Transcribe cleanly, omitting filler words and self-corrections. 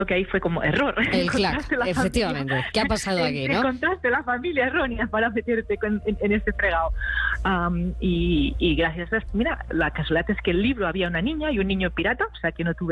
que ahí fue como error. El clac, efectivamente. ¿Qué ha pasado aquí, no? Encontraste la familia errónea para meterte en este fregado. Y gracias a... Mira, la casualidad es que el libro había una niña y un niño pirata, o sea que no tuve